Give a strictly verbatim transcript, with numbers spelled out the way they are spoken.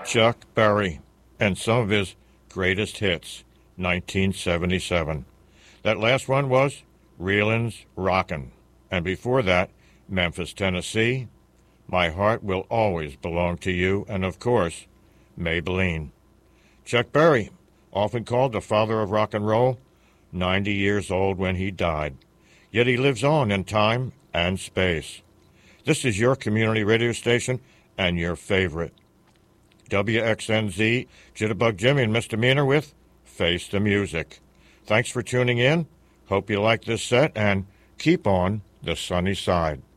Chuck Berry, and some of his greatest hits, nineteen seventy-seven. That last one was Reelin's Rockin', and before that, Memphis, Tennessee, My Heart Will Always Belong to You, and of course, Maybelline. Chuck Berry, often called the father of rock and roll, ninety years old when he died. Yet he lives on in time and space. This is your community radio station and your favorite. W X N Z, Jitterbug Jimmy and Misdemeanor with Face the Music. Thanks for tuning in. Hope you like this set, and keep on the sunny side.